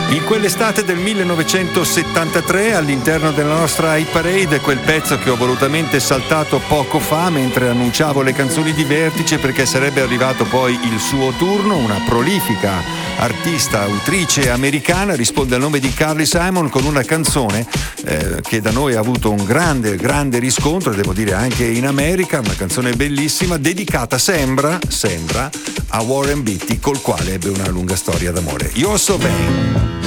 In quell'estate del 1973, all'interno della nostra hit parade, quel pezzo che ho volutamente saltato poco fa mentre annunciavo le canzoni di Vertice, perché sarebbe arrivato poi il suo turno. Una prolifica artista, autrice americana, risponde al nome di Carly Simon con una canzone che da noi ha avuto un grande riscontro, devo dire anche in America, una canzone bellissima dedicata, sembra, a Warren Beatty, col quale ebbe una lunga storia d'amore. You're So Vain.